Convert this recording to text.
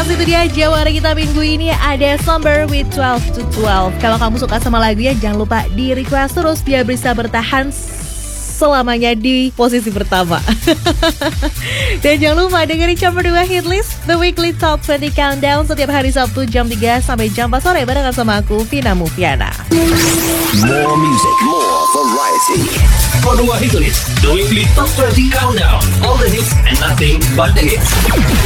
Yes, itu dia jawara kita minggu ini. Ada Somber with 12 to 12. Kalau kamu suka sama lagunya, jangan lupa di request terus biar bisa bertahan selamanya di posisi pertama. Dan jangan lupa dengerin Chart 2 Hit List, The Weekly Top 20 Countdown setiap hari Sabtu jam 3 sampai jam 4 sore barengan sama aku, Vina Mufiana. More music, more variety. Chart 2 Hit List, The Weekly Top 20 Countdown. All the hits and nothing but the hits.